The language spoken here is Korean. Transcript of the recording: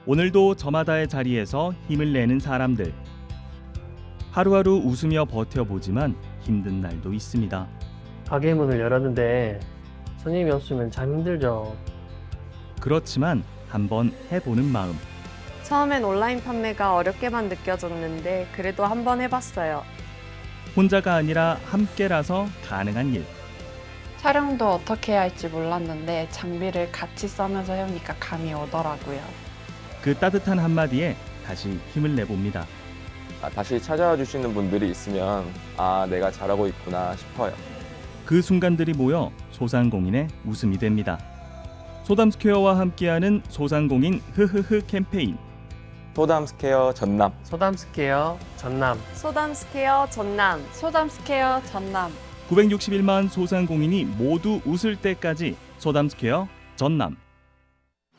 오늘도 저마다의 자리에서 힘을 내는 사람들. 하루하루 웃으며 버텨보지만 힘든 날도 있습니다. 가게 문을 열었는데 손님이 없으면 참 힘들죠. 그렇지만 한번 해보는 마음. 처음엔 온라인 판매가 어렵게만 느껴졌는데 그래도 한번 해봤어요. 혼자가 아니라 함께라서 가능한 일. 촬영도 어떻게 해야 할지 몰랐는데 장비를 같이 써면서 해오니까 감이 오더라고요. 그 따뜻한 한마디에 다시 힘을 내봅니다. 다시 찾아와 주시는 분들이 있으면 내가 잘하고 있구나 싶어요. 그 순간들이 모여 소상공인의 웃음이 됩니다. 소담스퀘어와 함께하는 소상공인 흐흐흐 캠페인. 소담스퀘어 전남. 소담스케어 전남. 소담스퀘어 전남. 소담스퀘어 전남. 961만 소상공인이 모두 웃을 때까지 소담스퀘어 전남.